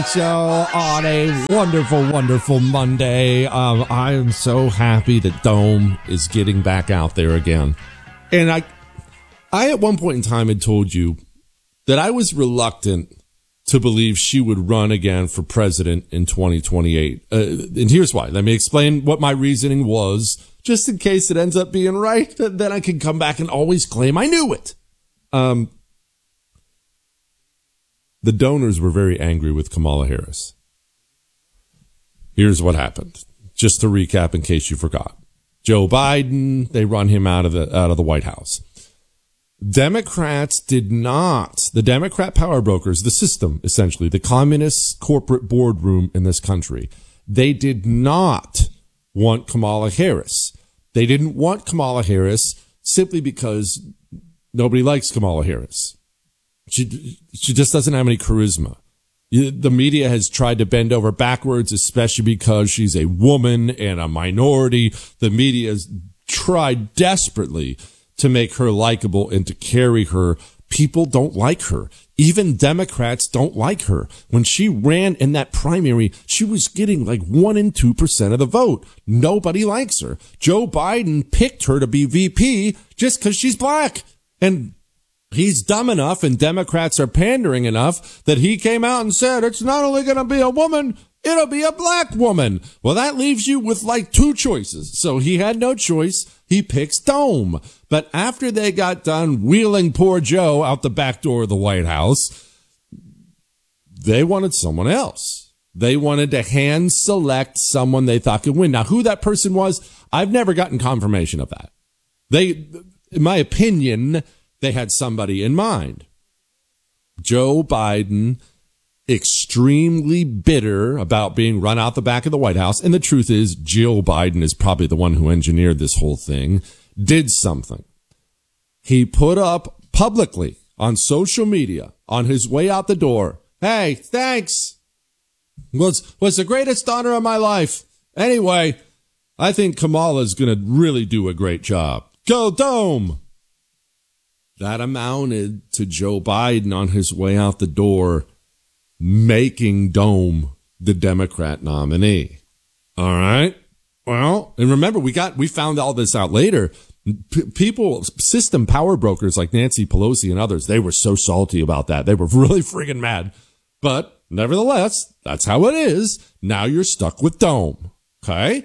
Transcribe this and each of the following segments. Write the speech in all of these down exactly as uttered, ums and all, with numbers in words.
So on a wonderful, wonderful Monday, um, I am so happy that Dome is getting back out there again. And I, I at one point in time had told you that I was reluctant to believe she would run again for president in twenty twenty-eight. Uh, and here's why. Let me explain what my reasoning was, just in case it ends up being right. Then I can come back and always claim I knew it. Um, The donors were very angry with Kamala Harris. Here's what happened. Just to recap in case you forgot. Joe Biden, they run him out of the out of the White House. Democrats did not, the Democrat power brokers, the system, essentially, the communist corporate boardroom in this country, they did not want Kamala Harris. They didn't want Kamala Harris simply because nobody likes Kamala Harris. She, she just doesn't have any charisma. The media has tried to bend over backwards, especially because she's a woman and a minority. The media has tried desperately to make her likable and to carry her. People don't like her. Even Democrats don't like her. When she ran in that primary, she was getting like one and two percent of the vote. Nobody likes her. Joe Biden picked her to be V P just because she's black. And he's dumb enough and Democrats are pandering enough that he came out and said, it's not only going to be a woman, it'll be a black woman. Well, that leaves you with like two choices. So he had no choice. He picks Dome. But after they got done wheeling poor Joe out the back door of the White House, they wanted someone else. They wanted to hand select someone they thought could win. Now, who that person was, I've never gotten confirmation of that. They, in my opinion, they had somebody in mind. Joe Biden, extremely bitter about being run out the back of the White House. And the truth is, Jill Biden is probably the one who engineered this whole thing, did something. He put up publicly on social media on his way out the door, hey, thanks. Was, was the greatest honor of my life. Anyway, I think Kamala's going to really do a great job. Go Dome. That amounted to Joe Biden on his way out the door making Dome the Democrat nominee. All right. Well, and remember, we got, we found all this out later. P- people, system power brokers like Nancy Pelosi and others, they were so salty about that. They were really freaking mad. But nevertheless, that's how it is. Now you're stuck with Dome. Okay.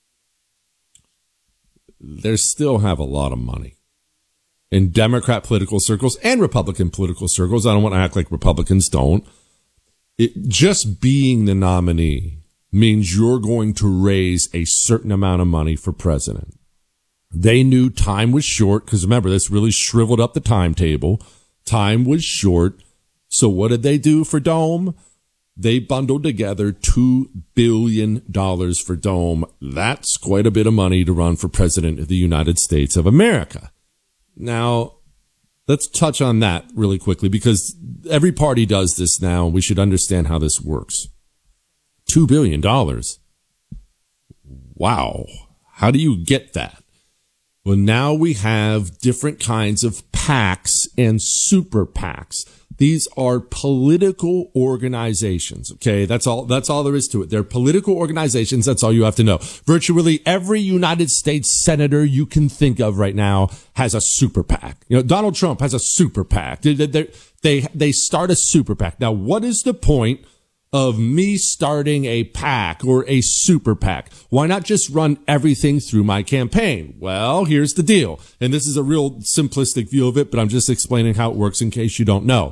They still have a lot of money. In Democrat political circles and Republican political circles, I don't want to act like Republicans don't. It, just being the nominee means you're going to raise a certain amount of money for president. They knew time was short because remember, this really shriveled up the timetable. Time was short. So what did they do for Dome? They bundled together two billion dollars for Dome. That's quite a bit of money to run for president of the United States of America. Now, let's touch on that really quickly because every party does this now. We should understand how this works. Two billion dollars. Wow. How do you get that? Well, now we have different kinds of PACs and super PACs. These are political organizations. Okay. That's all, that's all there is to it. They're political organizations. That's all you have to know. Virtually every United States senator you can think of right now has a super PAC. You know, Donald Trump has a super PAC. They, they, they, they start a super PAC. Now, what is the point of me starting a PAC or a super PAC? Why not just run everything through my campaign? Well, here's the deal. And this is a real simplistic view of it, but I'm just explaining how it works in case you don't know.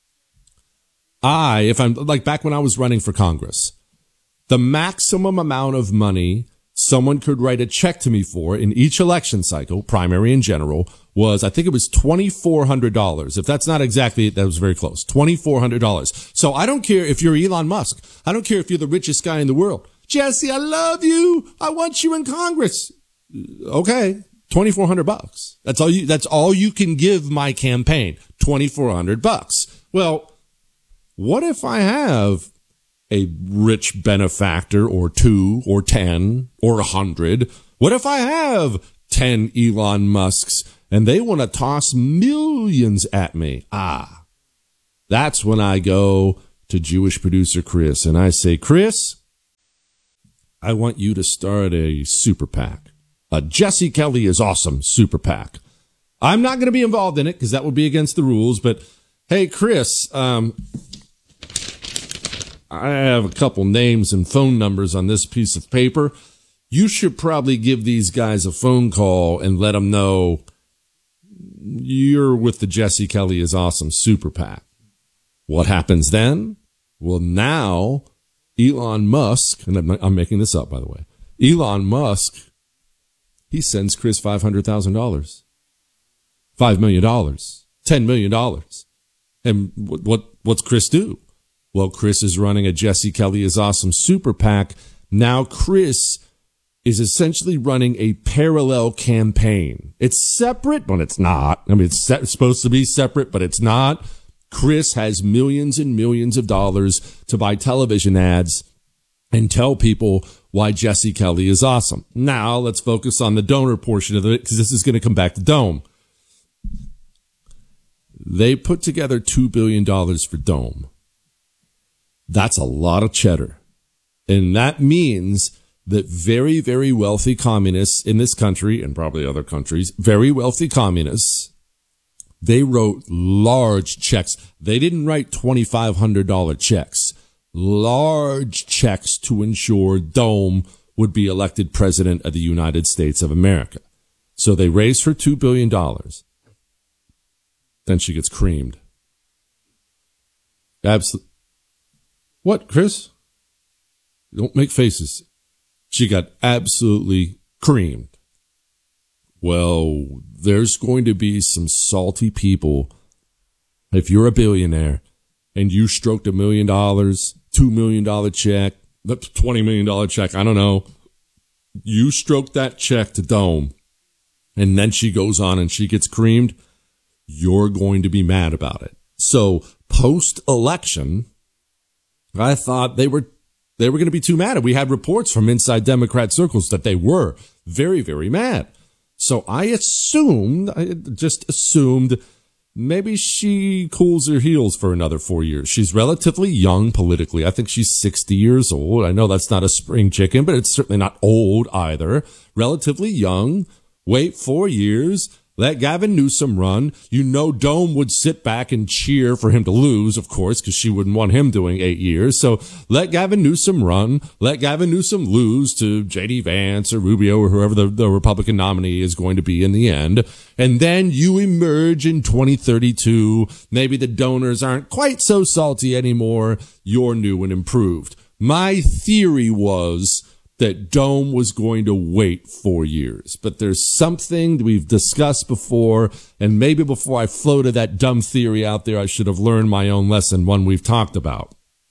I, if I'm like back when I was running for Congress, the maximum amount of money someone could write a check to me for in each election cycle, primary and general, was, I think it was twenty-four hundred dollars. If that's not exactly it, that was very close. twenty-four hundred dollars. So I don't care if you're Elon Musk. I don't care if you're the richest guy in the world. Jesse, I love you. I want you in Congress. Okay. twenty-four hundred bucks. That's all you, that's all you can give my campaign. twenty-four hundred bucks. Well, what if I have a rich benefactor or two or ten or a hundred? What if I have ten Elon Musks and they want to toss millions at me? Ah, that's when I go to Jewish producer Chris, and I say, Chris, I want you to start a super PAC. A Jesse Kelly is awesome super PAC. I'm not going to be involved in it because that would be against the rules, but hey, Chris, um, I have a couple names and phone numbers on this piece of paper. You should probably give these guys a phone call and let them know you're with the Jesse Kelly is awesome super PAC. What happens then? Well, now Elon Musk, and I'm, I'm making this up, by the way, Elon Musk, he sends Chris five hundred thousand dollars, five million dollars, ten million dollars. And what, what what's Chris do? Well, Chris is running a Jesse Kelly is awesome super PAC. Now Chris is essentially running a parallel campaign. It's separate, but it's not. I mean, it's, se- it's supposed to be separate, but it's not. Chris has millions and millions of dollars to buy television ads and tell people why Jesse Kelly is awesome. Now, let's focus on the donor portion of it, because this is going to come back to Dome. They put together two billion dollars for Dome. That's a lot of cheddar. And that means that very, very wealthy communists in this country, and probably other countries, very wealthy communists, they wrote large checks. They didn't write twenty-five hundred dollars checks. Large checks to ensure Dome would be elected president of the United States of America. So they raised her two billion dollars. Then she gets creamed. Absolutely. What, Chris? Don't make faces. She got absolutely creamed. Well, there's going to be some salty people. If you're a billionaire and you stroked a million dollars, two million dollar check, twenty million dollar check, I don't know. You stroked that check to Dome, and then she goes on and she gets creamed. You're going to be mad about it. So post-election, I thought they were they were going to be too mad. And we had reports from inside Democrat circles that they were very, very mad. So I assumed, I just assumed maybe she cools her heels for another four years. She's relatively young politically. I think she's sixty years old. I know that's not a spring chicken, but it's certainly not old either. Relatively young. Wait four years. Let Gavin Newsom run. You know Dome would sit back and cheer for him to lose, of course, because she wouldn't want him doing eight years. So let Gavin Newsom run. Let Gavin Newsom lose to J D Vance or Rubio or whoever the, the Republican nominee is going to be in the end. And then you emerge in twenty thirty-two. Maybe the donors aren't quite so salty anymore. You're new and improved. My theory was that Dome was going to wait four years. But there's something we've discussed before, and maybe before I floated that dumb theory out there, I should have learned my own lesson, one we've talked about.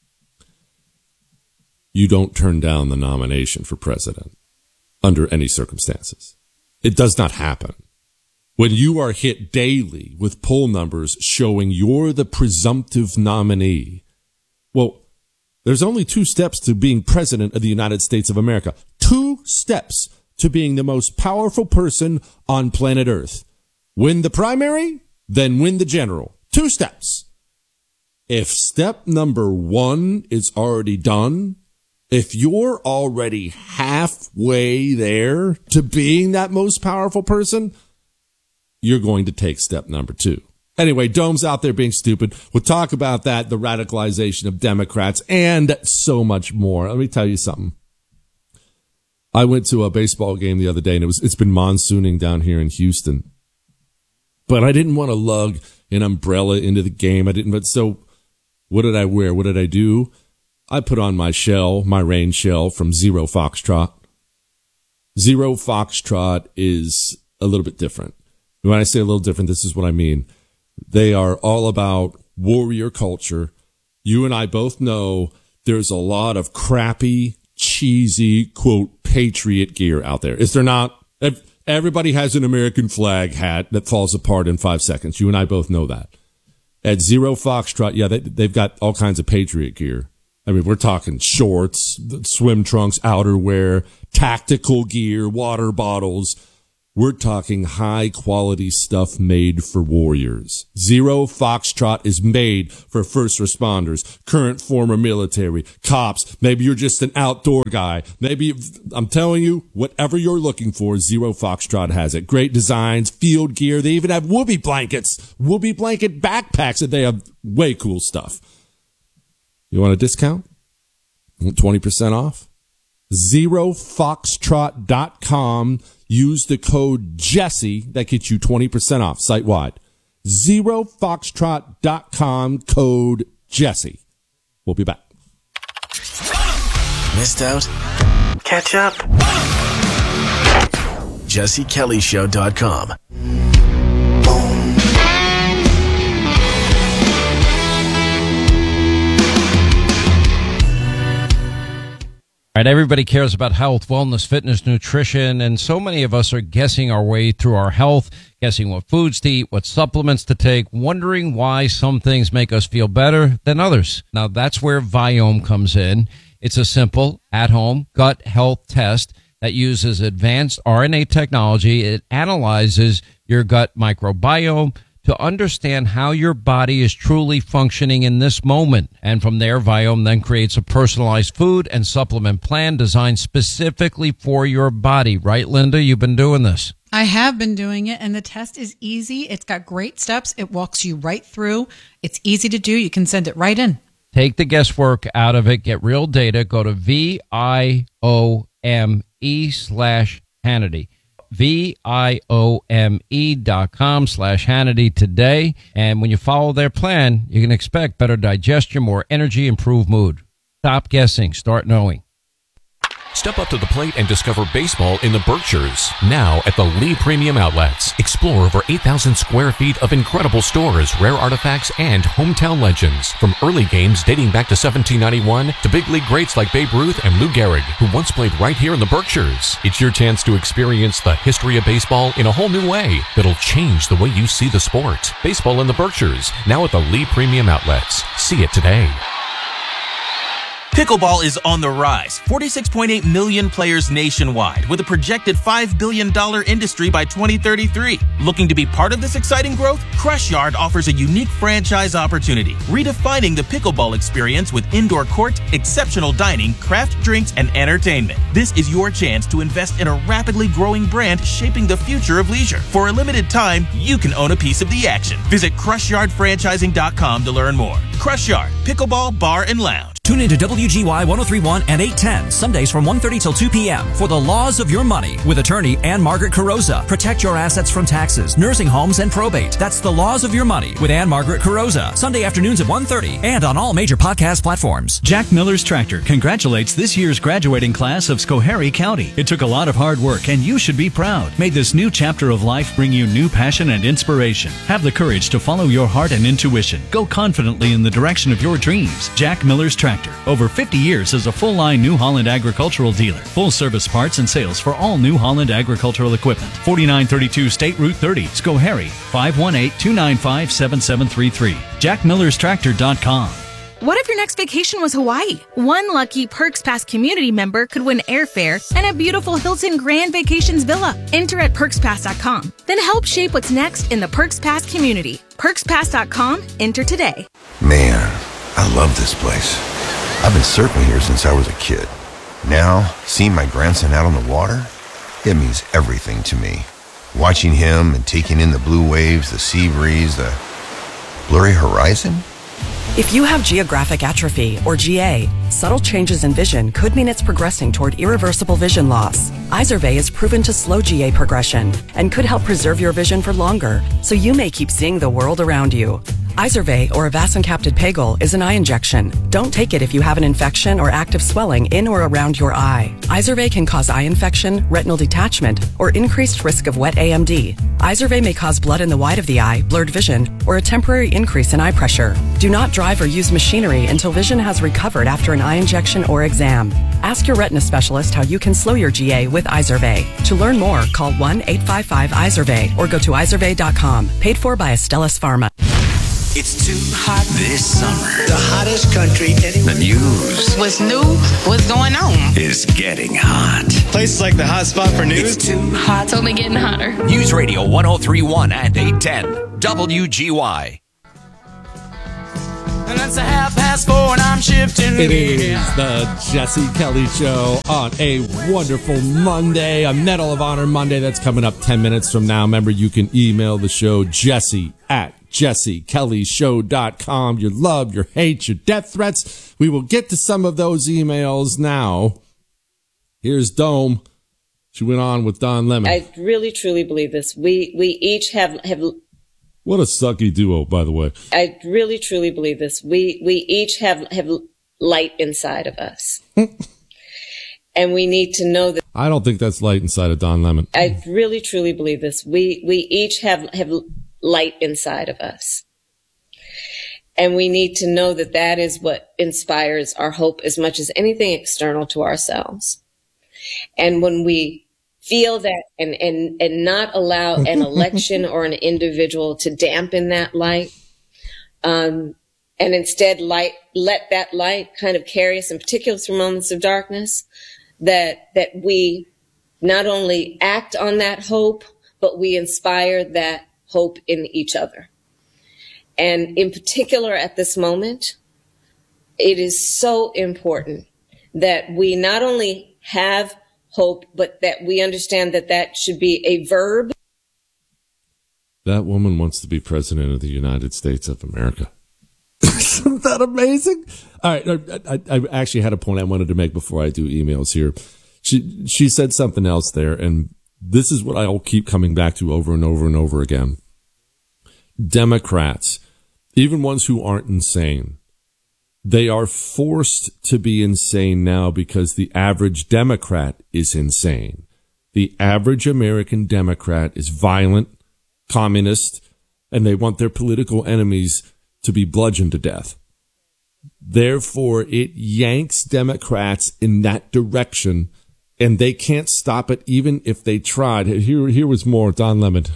You don't turn down the nomination for president under any circumstances. It does not happen. When you are hit daily with poll numbers showing you're the presumptive nominee, well, there's only two steps to being president of the United States of America. Two steps to being the most powerful person on planet Earth. Win the primary, then win the general. Two steps. If step number one is already done, if you're already halfway there to being that most powerful person, you're going to take step number two. Anyway, Dome's out there being stupid. We'll talk about that, the radicalization of Democrats, and so much more. Let me tell you something. I went to a baseball game the other day, and it was, it's been monsooning down here in Houston. But I didn't want to lug an umbrella into the game. I didn't, but so what did I wear? What did I do? I put on my shell, my rain shell from Zero Foxtrot. Zero Foxtrot is a little bit different. When I say a little different, this is what I mean. They are all about warrior culture. You and I both know there's a lot of crappy, cheesy, quote, patriot gear out there. Is there not? Everybody has an American flag hat that falls apart in five seconds. You and I both know that. At Zero Foxtrot, yeah, they, they've got all kinds of patriot gear. I mean, we're talking shorts, swim trunks, outerwear, tactical gear, water bottles. We're talking high quality stuff made for warriors. Zero Foxtrot is made for first responders, current former military, cops. Maybe you're just an outdoor guy. Maybe, I'm telling you, whatever you're looking for, Zero Foxtrot has it. Great designs, field gear. They even have whoopee blankets, whoopee blanket backpacks, and they have way cool stuff. You want a discount? twenty percent off? zero foxtrot dot com. Use the code Jesse. That gets you twenty percent off site-wide. zero foxtrot dot com, code Jesse. We'll be back. Missed out? Catch up. Jesse Kelly Show dot com. All right, everybody cares about health, wellness, fitness, nutrition, and so many of us are guessing our way through our health, guessing what foods to eat, what supplements to take, wondering why some things make us feel better than others. Now, that's where Viome comes in. It's a simple, at-home gut health test that uses advanced R N A technology. It analyzes your gut microbiome to understand how your body is truly functioning in this moment. And from there, Viome then creates a personalized food and supplement plan designed specifically for your body. Right, Linda? You've been doing this. I have been doing it, and the test is easy. It's got great steps. It walks you right through. It's easy to do. You can send it right in. Take the guesswork out of it. Get real data. Go to V I O M E slash Hannity. V-I-O-M-E dot com slash Hannity today. And when you follow their plan, you can expect better digestion, more energy, improved mood. Stop guessing. Start knowing. Step up to the plate and discover baseball in the Berkshires. Now at the Lee Premium Outlets. Explore over eight thousand square feet of incredible stores, rare artifacts, and hometown legends. From early games dating back to seventeen ninety-one to big league greats like Babe Ruth and Lou Gehrig, who once played right here in the Berkshires. It's your chance to experience the history of baseball in a whole new way that'll change the way you see the sport. Baseball in the Berkshires, now at the Lee Premium Outlets. See it today. Pickleball is on the rise. forty-six point eight million players nationwide, with a projected five billion dollars industry by twenty thirty-three. Looking to be part of this exciting growth? Crush Yard offers a unique franchise opportunity, redefining the pickleball experience with indoor court, exceptional dining, craft drinks, and entertainment. This is your chance to invest in a rapidly growing brand shaping the future of leisure. For a limited time, you can own a piece of the action. Visit crush yard franchising dot com to learn more. Crush Yard, Pickleball Bar and Lounge. Tune into W G Y one oh three point one and eight ten, Sundays from one thirty till two p.m. for The Laws of Your Money with attorney Ann Margaret Carrozza. Protect your assets from taxes, nursing homes, and probate. That's The Laws of Your Money with Ann Margaret Carrozza. Sunday afternoons at one thirty and on all major podcast platforms. Jack Miller's Tractor congratulates this year's graduating class of Schoharie County. It took a lot of hard work, and you should be proud. May this new chapter of life bring you new passion and inspiration. Have the courage to follow your heart and intuition. Go confidently in the direction of your dreams. Jack Miller's Tractor. Over fifty years as a full-line New Holland agricultural dealer. Full-service parts and sales for all New Holland agricultural equipment. forty-nine thirty-two State Route thirty, Schoharie, five one eight, two nine five, seven seven three three. jack millers tractor dot com. What if your next vacation was Hawaii? One lucky Perks Pass community member could win airfare and a beautiful Hilton Grand Vacations villa. Enter at perks pass dot com. Then help shape what's next in the Perks Pass community. perks pass dot com. Enter today. Man, I love this place. I've been surfing here since I was a kid. Now, seeing my grandson out on the water, it means everything to me. Watching him and taking in the blue waves, the sea breeze, the blurry horizon. If you have geographic atrophy, or G A, subtle changes in vision could mean it's progressing toward irreversible vision loss. Izervay is proven to slow G A progression and could help preserve your vision for longer, so you may keep seeing the world around you. Izervay, or avacincaptad pegol, is an eye injection. Don't take it if you have an infection or active swelling in or around your eye. Izervay can cause eye infection, retinal detachment, or increased risk of wet A M D. Izervay may cause blood in the white of the eye, blurred vision, or a temporary increase in eye pressure. Do not drive or use machinery until vision has recovered after an eye injection or exam. Ask your retina specialist how you can slow your G A with Izervay. To learn more, call one eight five five Izervay or go to izervay dot com. Paid for by Astellas Pharma. It's too hot this summer. The hottest country anywhere. The news. What's new? What's going on? Is getting hot. Places like the hot spot for news. It's too hot. It's only getting hotter. News Radio one oh three point one and eight ten W G Y. And that's a half past four and I'm shifting. It is the Jesse Kelly Show on a wonderful Monday, a Medal of Honor Monday that's coming up ten minutes from now. Remember, you can email the show, Jesse at jesse kelly show dot com. Your love, your hate, your death threats. We will get to some of those emails now. Here's Dome. She went on with Don Lemon. I really, truly believe this. We we each have have. What a sucky duo, by the way. I really, truly believe this. We we each have have light inside of us, and we need to know that. I don't think that's light inside of Don Lemon. I really, truly believe this. We we each have have light inside of us, and we need to know that that is what inspires our hope as much as anything external to ourselves. And when we feel that and, and, and not allow an election or an individual to dampen that light, um, and instead light, let that light kind of carry us in particular through moments of darkness, that, that we not only act on that hope, but we inspire that hope in each other. And in particular at this moment, it is so important that we not only have hope, but that we understand that that should be a verb. That woman wants to be president of the United States of America. Isn't that amazing? All right. I, I, I actually had a point I wanted to make before I do emails here. She, she said something else there, and this is what I'll keep coming back to over and over and over again. Democrats, even ones who aren't insane, they are forced to be insane now because the average Democrat is insane. The average American Democrat is violent, communist, and they want their political enemies to be bludgeoned to death. Therefore, it yanks Democrats in that direction, and they can't stop it even if they tried. Here, here was more. Don Lemon.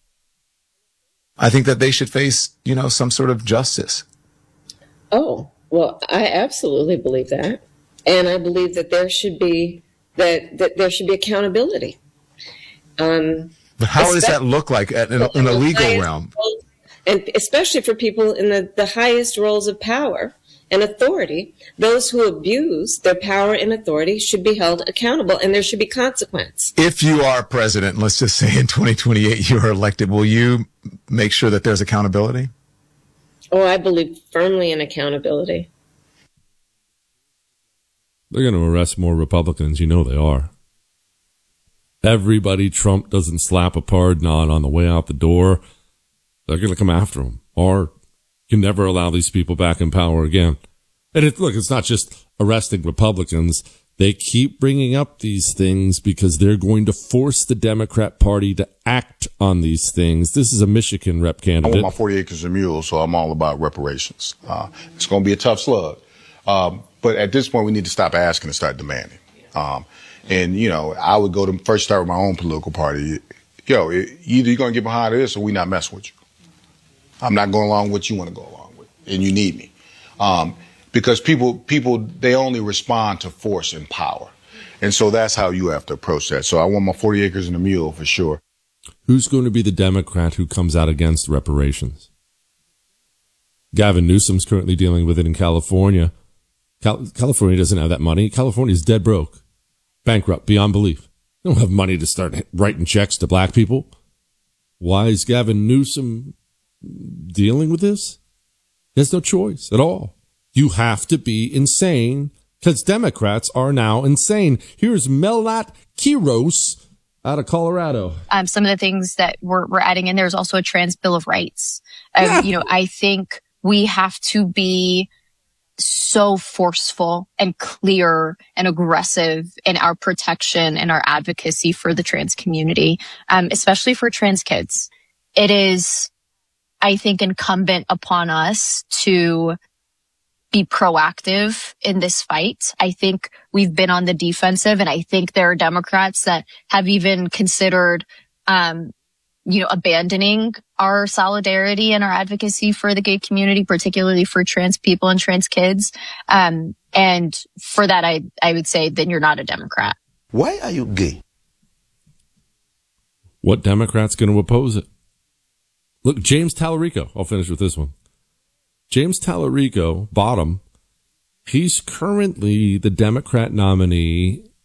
I think that they should face, you know, some sort of justice. Oh, well, I absolutely believe that. And I believe that there should be that, that there should be accountability. Um, but how does that look like at, in, a, in a legal realm? Roles, and especially for people in the, the highest roles of power and authority, those who abuse their power and authority should be held accountable, and there should be consequence. If you are president, let's just say in twenty twenty-eight you are elected, will you make sure that there's accountability? Oh, I believe firmly in accountability. They're going to arrest more Republicans. You know they are. Everybody Trump doesn't slap a pardon on on the way out the door, they're going to come after him. Or can never allow these people back in power again. And it, look, it's not just arresting Republicans. They keep bringing up these things because they're going to force the Democrat Party to act on these things. This is a Michigan rep candidate. I want my forty acres and mules, so I'm all about reparations. Uh, it's going to be a tough slug. Um, but at this point, we need to stop asking and start demanding. Um, and, you know, I would go to first start with my own political party. Yo, either you're going to get behind this or we not messing with you. I'm not going along with what you want to go along with, and you need me. Um, because people, people, they only respond to force and power. And so that's how you have to approach that. So I want my forty acres and a mule for sure. Who's going to be the Democrat who comes out against reparations? Gavin Newsom's currently dealing with it in California. Cal- California doesn't have that money. California's dead broke, bankrupt beyond belief. They don't have money to start writing checks to black people. Why is Gavin Newsom dealing with this? He has no choice at all. You have to be insane because Democrats are now insane. Here's Melnat Quiros out of Colorado. Um, some of the things that we're, we're adding in there is also a trans bill of rights. Um, yeah. You know, I think we have to be so forceful and clear and aggressive in our protection and our advocacy for the trans community, um, especially for trans kids. It is, I think, incumbent upon us to be proactive in this fight. I think we've been on the defensive, and I think there are Democrats that have even considered, um, you know, abandoning our solidarity and our advocacy for the gay community, particularly for trans people and trans kids. Um, and for that, I, I would say then you're not a Democrat. Why are you gay? What Democrat's going to oppose it? Look, James Tallarico. I'll finish with this one. James Tallarico, bottom, he's currently the Democrat nominee